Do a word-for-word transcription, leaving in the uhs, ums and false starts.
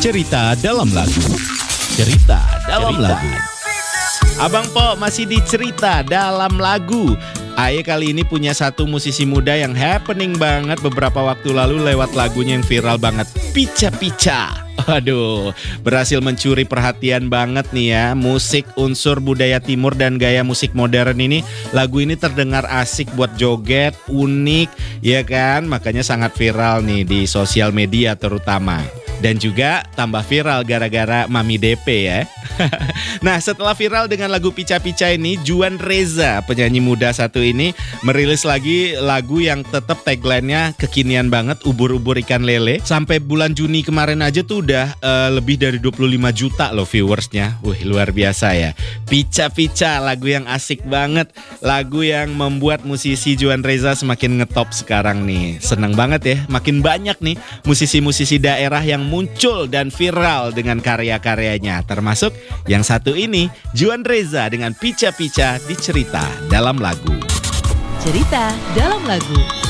Cerita dalam lagu. Cerita dalam Cerita. lagu. Abang Po masih di cerita dalam lagu. Aye kali ini punya satu musisi muda yang happening banget beberapa waktu lalu lewat lagunya yang viral banget, Pica Pica. Aduh, berhasil mencuri perhatian banget nih ya. Musik unsur budaya timur dan gaya musik modern ini, lagu ini terdengar asik buat joget, unik, ya kan? Makanya sangat viral nih di sosial media terutama. Dan juga tambah viral gara-gara Mami D P ya. Nah, setelah viral dengan lagu Pica Pica ini, Juan Reza, penyanyi muda satu ini merilis lagi lagu yang tetap tagline-nya kekinian banget, ubur-ubur ikan lele. Sampai bulan Juni kemarin aja tuh udah uh, lebih dari dua puluh lima juta loh viewersnya. Wih, luar biasa ya. Pica Pica, lagu yang asik banget, lagu yang membuat musisi Juan Reza semakin ngetop sekarang nih. Seneng banget ya, makin banyak nih musisi-musisi daerah yang muncul dan viral dengan karya-karyanya, termasuk yang satu ini, Juan Reza dengan Pica Pica di Cerita Dalam Lagu. Cerita Dalam Lagu.